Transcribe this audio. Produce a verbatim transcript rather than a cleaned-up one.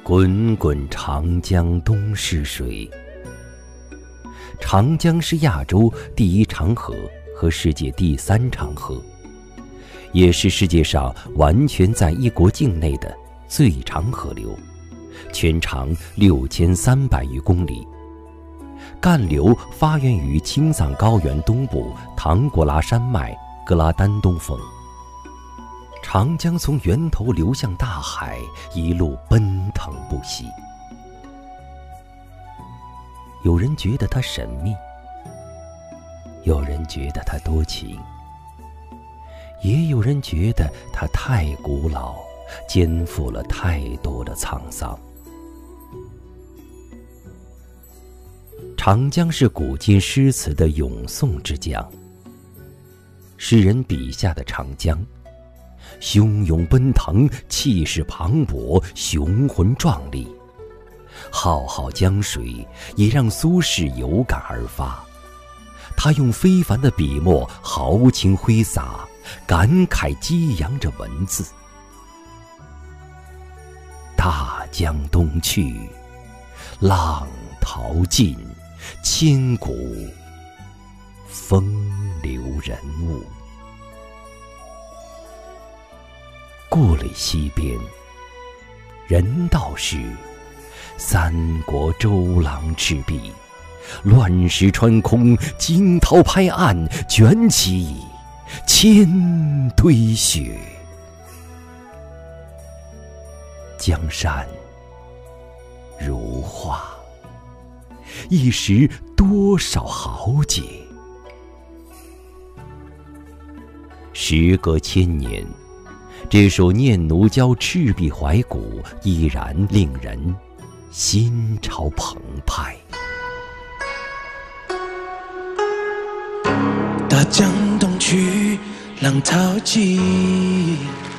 滚滚长江东逝水。长江是亚洲第一长河和世界第三长河，也是世界上完全在一国境内的最长河流，全长六千三百余公里。干流发源于青藏高原东部唐古拉山脉格拉丹东峰。长江从源头流向大海，一路奔腾不息。有人觉得它神秘，有人觉得它多情，也有人觉得它太古老，肩负了太多的沧桑。长江是古今诗词的咏颂之江，诗人笔下的长江汹涌奔腾，气势磅礴，雄浑壮丽。浩浩江水也让苏轼有感而发，他用非凡的笔墨豪情挥洒，感慨激扬着文字。大江东去，浪淘尽，千古风流人物。故垒西边，人道是三国周郎赤壁，乱石穿空，惊涛拍岸，卷起千堆雪。江山如画，一时多少豪杰。时隔千年，这首《念奴娇·赤壁怀古》依然令人心潮澎湃。 大江东去，浪淘尽，